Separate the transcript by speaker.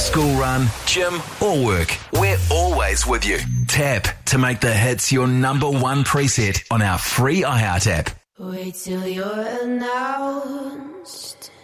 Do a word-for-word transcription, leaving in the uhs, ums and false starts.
Speaker 1: school run, gym or work, we're always with you. Tap to make the hits your number one preset on our free iHeart app.
Speaker 2: Wait till you're announced.